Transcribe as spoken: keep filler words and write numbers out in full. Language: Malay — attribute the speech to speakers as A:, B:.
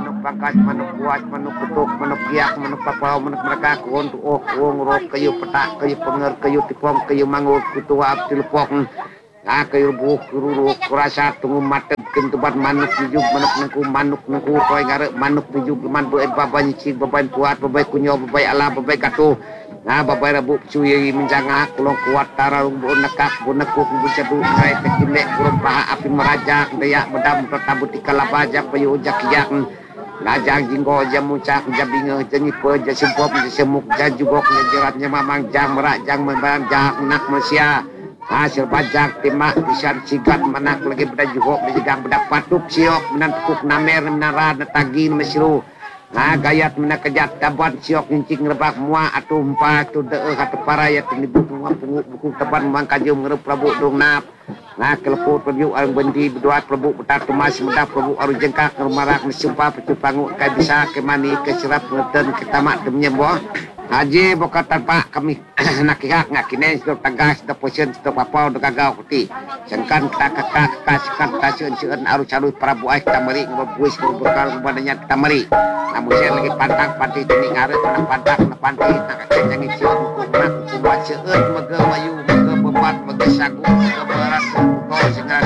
A: manuk pangkas, manuk kuas, manuk kutuk, manuk giak, manuk papau, manuk mereka, kuon tuok, kuong rok, kayu petak, kayu penger, kayu tipong, kayu mangut, kutu ap, tilpong, ah kayu buuk, kururuk, kurasa, tunggu mata, kentubat manuk nijuk, manuk nengku, manuk nengku, toy ngarep, manuk nijuk, leman beet, babai nyicik, babai kuat, babai kunyo, babai ala, babai katuh, nah babai rabuk cuy menjangah, kulong kuat, tararung buun nekak, buun nekuk, buun cedu, ngai tekilek, kurung paha api merajak, dayak, bedam, bertabut ikalabajak, payu ujak yak, ngajang jinggo jamu cak jabinge jenipe jasempop jasemuk jajugok jajeratnya mamang jang merak jang membarang jang nak manusia hasil pajak timak pisan sigat manak lagi beda jugok dijegang beda patuk siok menan tukuk namer menara netagi mesiru nah gayat menak kejat tabat siok nyincing ngerebak mua atuh empa atuh deeh atuh paraya tinibuk mua punguk buku taban mang kajum ngerep prabu dong nap nah keleput perjuk arung bendi berdoa prabu petat tumas medap prabu aru jengkak ngemarak mesumpah pecu pangu kai bisa ke mani ke serap ngeten ke tamak demnya boh haji boka tanpa kami nak hak ngak kini stop tagas stop posen stop apau de gagau kuti sengkan kita kakak kakak sekan taseun seun aru calui prabu ai kita meri ngobuis ngobrol kepadanya kita meri namun saya lagi pantang panti tini ngarep nak pantang nak panti nak kencang ieu hukum nak hukum seun mege wayu mege bebat mege sagu mege berat kau sehingga